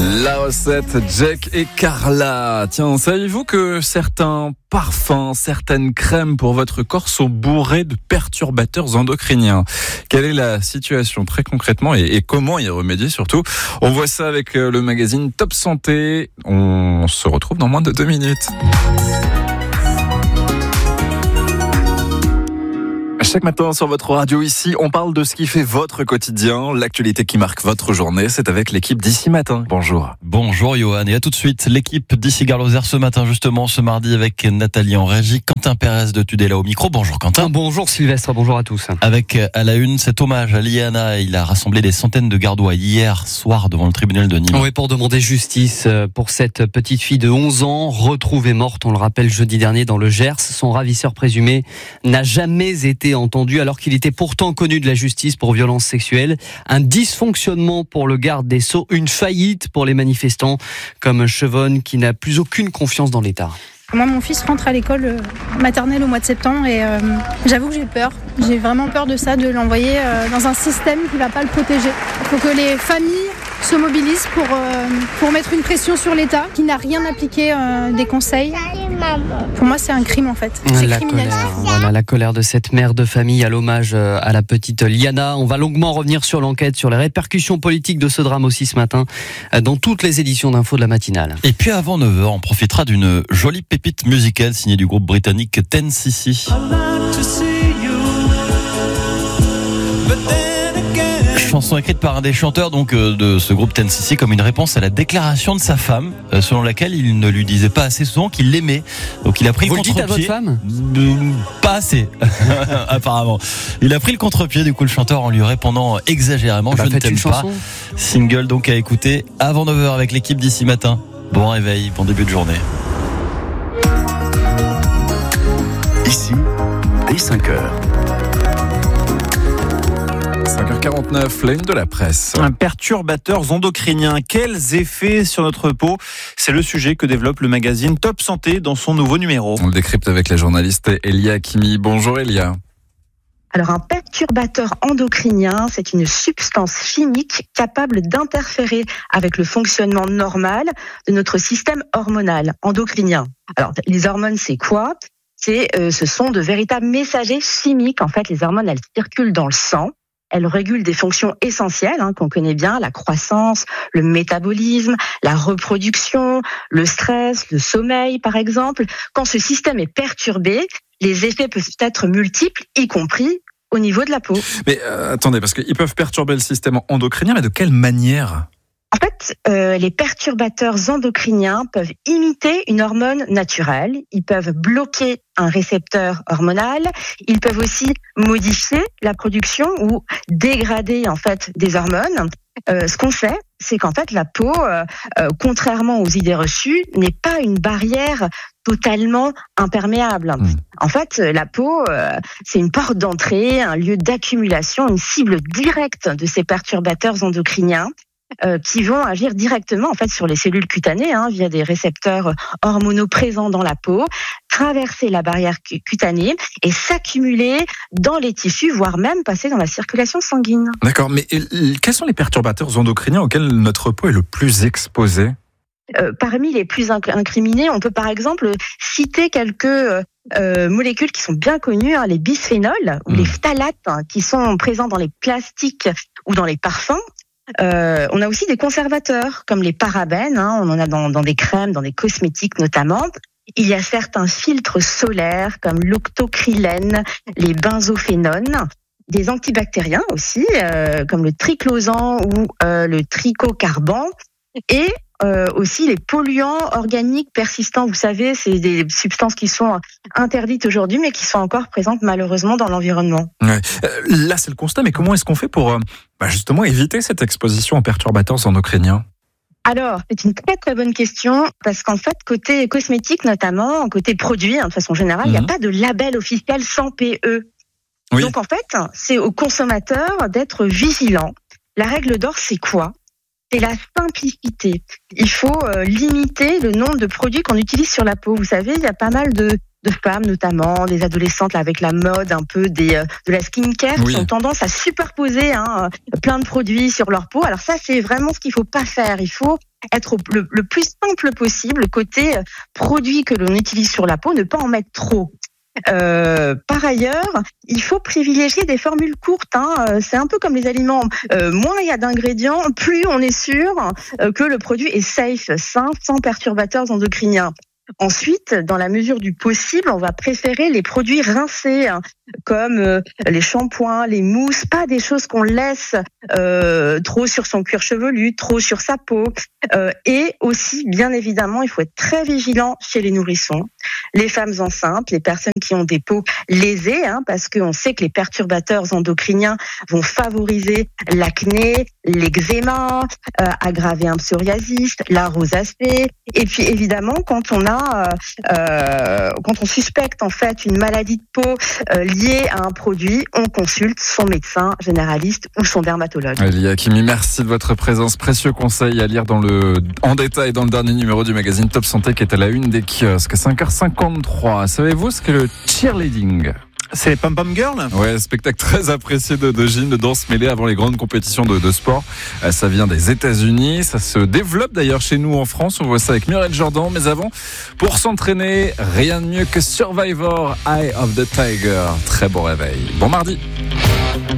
La recette, Jack et Carla. Tiens, saviez-vous que certains parfums, certaines crèmes pour votre corps sont bourrés de perturbateurs endocriniens? Quelle est la situation très concrètement et comment y remédier surtout? On voit ça avec le magazine Top Santé. On se retrouve dans moins de 2 minutes. Chaque matin sur votre radio ici, on parle de ce qui fait votre quotidien, l'actualité qui marque votre journée. C'est avec l'équipe d'ici matin. Bonjour. Bonjour Johan, et à tout de suite. L'équipe d'ici Gare Lozère ce matin, justement, ce mardi avec Nathalie en régie, Quentin Pérez de Tudela au micro. Bonjour Quentin. Bonjour Sylvestre, bonjour à tous. Avec à la une cet hommage à Liana, il a rassemblé des centaines de gardois hier soir devant le tribunal de Nîmes. Oui, pour demander justice pour cette petite fille de 11 ans, retrouvée morte, on le rappelle, jeudi dernier dans le Gers. Son ravisseur présumé n'a jamais été entendu alors qu'il était pourtant connu de la justice pour violences sexuelles. Un dysfonctionnement pour le garde des Sceaux, une faillite pour les manifestants comme Chevonne qui n'a plus aucune confiance dans l'État. Moi, mon fils rentre à l'école maternelle au mois de septembre et j'avoue que j'ai peur. J'ai vraiment peur de ça, de l'envoyer dans un système qui ne va pas le protéger. Il faut que les familles se mobilisent pour mettre une pression sur l'État qui n'a rien appliqué des conseils. Pour moi, c'est un crime en fait. C'est criminel. Voilà la colère de cette mère de famille à l'hommage à la petite Liana. On va longuement revenir sur l'enquête, sur les répercussions politiques de ce drame aussi ce matin dans toutes les éditions d'Info de la matinale. Et puis avant 9h, on profitera d'une jolie pépite musicale signée du groupe britannique 10cc. Chanson écrite par un des chanteurs de ce groupe 10cc comme une réponse à la déclaration de sa femme selon laquelle il ne lui disait pas assez souvent qu'il l'aimait. Donc il a pris Vous le contre-pied. Vous le dites à votre femme ? Pas assez, apparemment. Il a pris le contre-pied, du coup le chanteur en lui répondant exagérément, je ne t'aime pas. Single donc à écouter avant 9h avec l'équipe d'ici matin. Bon réveil, bon début de journée. Ici, dès 5h. 5h49, la une de la presse. Perturbateurs endocriniens, quels effets sur notre peau? C'est le sujet que développe le magazine Top Santé dans son nouveau numéro. On le décrypte avec la journaliste Elia Hakimi. Bonjour Elia. Alors un perturbateur endocrinien, c'est une substance chimique capable d'interférer avec le fonctionnement normal de notre système hormonal endocrinien. Alors les hormones, c'est quoi ? Ce sont de véritables messagers chimiques. En fait, les hormones, elles circulent dans le sang. Elles régulent des fonctions essentielles qu'on connaît bien, la croissance, le métabolisme, la reproduction, le stress, le sommeil par exemple. Quand ce système est perturbé, les effets peuvent être multiples, y compris au niveau de la peau. Mais attendez, parce qu'ils peuvent perturber le système endocrinien, mais de quelle manière ? En fait, les perturbateurs endocriniens peuvent imiter une hormone naturelle. Ils peuvent bloquer un récepteur hormonal. Ils peuvent aussi modifier la production ou dégrader en fait des hormones. Ce qu'on sait, c'est qu'en fait la peau, contrairement aux idées reçues, n'est pas une barrière totalement imperméable. En fait, la peau, c'est une porte d'entrée, un lieu d'accumulation, une cible directe de ces perturbateurs endocriniens. Qui vont agir directement en fait sur les cellules cutanées via des récepteurs hormonaux présents dans la peau, traverser la barrière cutanée et s'accumuler dans les tissus, voire même passer dans la circulation sanguine. D'accord, mais quels sont les perturbateurs endocriniens auxquels notre peau est le plus exposée ? Parmi les plus incriminés, on peut par exemple citer quelques molécules qui sont bien connues, les bisphénols ou les phtalates qui sont présents dans les plastiques ou dans les parfums. On a aussi des conservateurs comme les parabènes, on en a dans des crèmes, dans des cosmétiques notamment. Il y a certains filtres solaires comme l'octocrylène, les benzophénones, des antibactériens aussi comme le triclosan ou le trichocarban et aussi les polluants organiques persistants. Vous savez, c'est des substances qui sont interdites aujourd'hui, mais qui sont encore présentes malheureusement dans l'environnement. Ouais. Là, c'est le constat, mais comment est-ce qu'on fait pour justement éviter cette exposition aux perturbateurs endocriniens ? Alors, c'est une très très bonne question, parce qu'en fait, côté cosmétique notamment, côté produit, de façon générale, il n'y a pas de label officiel sans PE. Oui. Donc en fait, c'est aux consommateurs d'être vigilants. La règle d'or, c'est quoi ? C'est la simplicité. Il faut limiter le nombre de produits qu'on utilise sur la peau. Vous savez, il y a pas mal de femmes, notamment des adolescentes là, avec la mode un peu de la skincare, qui ont tendance à superposer plein de produits sur leur peau. Alors ça, c'est vraiment ce qu'il faut pas faire. Il faut être le plus simple possible côté produit que l'on utilise sur la peau, ne pas en mettre trop. Par ailleurs, il faut privilégier des formules courtes. C'est un peu comme les aliments. Moins il y a d'ingrédients, plus on est sûr que le produit est safe, sain, sans perturbateurs endocriniens. Ensuite, dans la mesure du possible, on va préférer les produits rincés, comme les shampoings, les mousses, pas des choses qu'on laisse trop sur son cuir chevelu, trop sur sa peau. Et aussi, bien évidemment, il faut être très vigilant chez les nourrissons, les femmes enceintes, les personnes qui ont des peaux lésées, parce qu'on sait que les perturbateurs endocriniens vont favoriser l'acné, l'eczéma, aggraver un psoriasis, la rosacée. Et puis évidemment, quand on suspecte en fait une maladie de peau liée à un produit, on consulte son médecin généraliste ou son dermatologue. Lia Kimi, merci de votre présence. Précieux conseil à lire en détail dans le dernier numéro du magazine Top Santé qui est à la une des kiosques. 5h53. Savez-vous ce qu'est le cheerleading ? C'est les Pom-Pom Girls ? Ouais, spectacle très apprécié de gym, de danse mêlée avant les grandes compétitions de sport. Ça vient des États-Unis, ça se développe d'ailleurs chez nous en France. On voit ça avec Muriel Jordan. Mais avant, pour s'entraîner, rien de mieux que Survivor, Eye of the Tiger. Très bon réveil. Bon mardi.